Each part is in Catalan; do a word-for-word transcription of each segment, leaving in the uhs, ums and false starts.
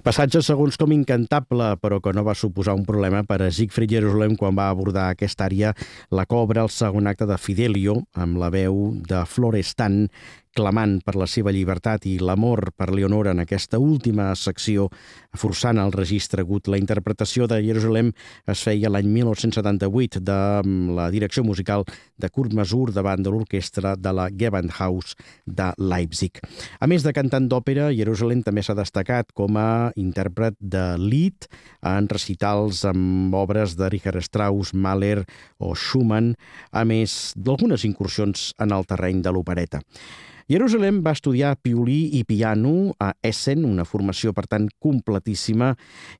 Passatge segons com incantable, però que no va suposar un problema per a Siegfried Jerusalem quan va abordar aquesta àrea La Cobra, el segon acte de Fidelio, amb la veu de Florestan, clamant per la seva llibertat i l'amor per Leonora en aquesta última secció, forçant el registre agut. La interpretació de Jerusalem es feia l'any mil nou-cents setanta-vuit de la direcció musical de Kurt Masur davant de l'orquestra de la Gewandhaus de Leipzig. A més de cantant d'òpera, Jerusalem també s'ha destacat com a intèrpret de lied en recitals amb obres de Richard Strauss, Mahler o Schumann, a més d'algunes incursions en el terreny de l'opereta. Jerusalem va estudiar violí i piano a Essen, una formació, per tant, completíssima,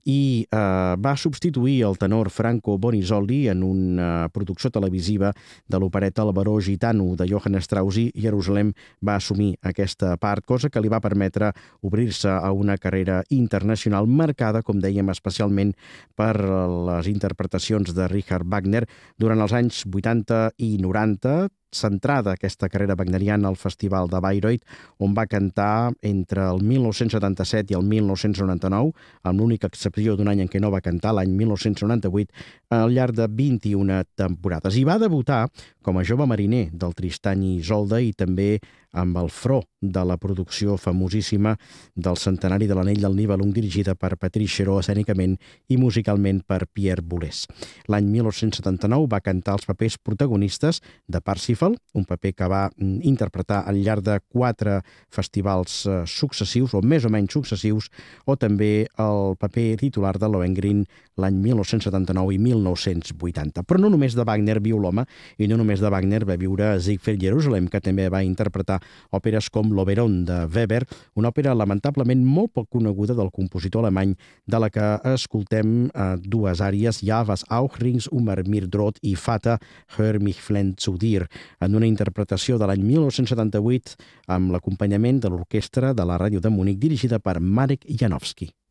i eh, va substituir el tenor Franco Bonisoli en una producció televisiva de l'opereta El baró gitano de Johann Strauss, i Jerusalem va assumir aquesta part, cosa que li va permetre obrir-se a una carrera internacional marcada, com dèiem, especialment per les interpretacions de Richard Wagner durant els anys vuitanta i noranta, centrada aquesta carrera wagneriana al Festival de Bayreuth, on va cantar entre el mil nou-cents setanta-set i el mil nou-cents noranta-nou, amb l'única excepció d'un any en què no va cantar, l'any mil nou-cents noranta-vuit, al llarg de vint-i-una temporades. I va debutar com a jove mariner del Tristan i Isolde i també amb el Fro de la producció famosíssima del centenari de l'Anell del Nibelung, dirigida per Patrice Chéreau escènicament i musicalment per Pierre Boulez. L'any mil nou-cents setanta-nou va cantar els papers protagonistes de Parsifal, un paper que va interpretar al llarg de quatre festivals successius, o més o menys successius, o també el paper titular de Lohengrin l'any mil nou-cents setanta-nou i mil nou-cents vuitanta. Però no només de Wagner viu l'home, i no només de Wagner va viure Siegfried Jerusalem, que també va interpretar òperes com l'Oberon de Weber, una òpera lamentablement molt poc coneguda del compositor alemany, de la que escoltem eh, dues àries, Ja was auch rings um mir droht i Vater, hör mich flehend zu dir, en una interpretació de l'any mil nou-cents setanta-vuit amb l'acompanyament de l'orquestra de la ràdio de Munic, dirigida per Marek Janowski.